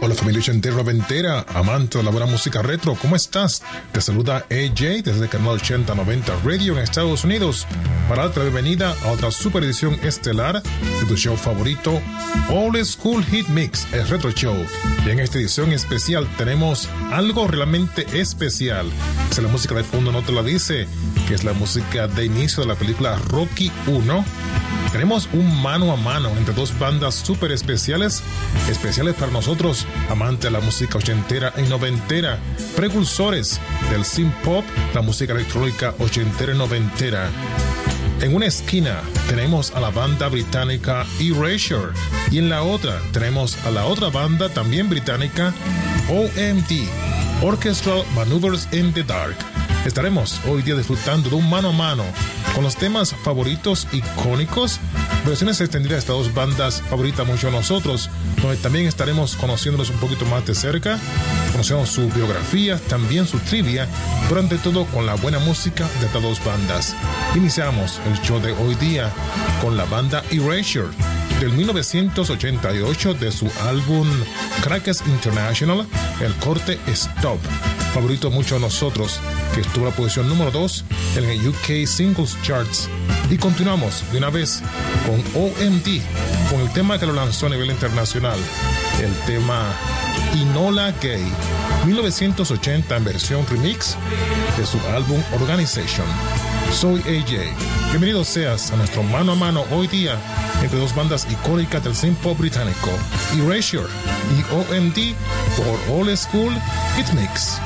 Hola familia ochentera noventera, amante de la buena música retro, ¿cómo estás? Te saluda AJ desde el canal 8090 Radio en Estados Unidos para darte la bienvenida a otra super edición estelar de tu show favorito, Old School Hit Mix, el Retro Show. Y en esta edición especial tenemos algo realmente especial. Si la música de fondo no te la dice, que es la música de inicio de la película Rocky 1. Tenemos un mano a mano entre dos bandas súper especiales para nosotros, amantes de la música ochentera y noventera, precursores del synth pop, la música electrónica ochentera y noventera. En una esquina tenemos a la banda británica Erasure y en la otra tenemos a la otra banda también británica, OMD, Orchestral Maneuvers in the Dark. Estaremos hoy día disfrutando de un mano a mano con los temas favoritos icónicos, versiones extendidas de estas dos bandas favoritas mucho a nosotros, donde también estaremos conociéndolos un poquito más de cerca, conociendo su biografía, también su trivia, pero ante todo con la buena música de estas dos bandas. Iniciamos el show de hoy día con la banda Erasure, del 1988 de su álbum Crackers International, el corte Stop, favorito mucho a nosotros, que estuvo en la posición número 2 en el UK Singles Charts. Y continuamos de una vez con OMD, con el tema que lo lanzó a nivel internacional, el tema Enola Gay, 1980 en versión remix de su álbum Organization. Soy AJ, bienvenido seas a nuestro mano a mano hoy día entre dos bandas icónicas del synth pop británico, Erasure y OMD por Old School Hit Mix.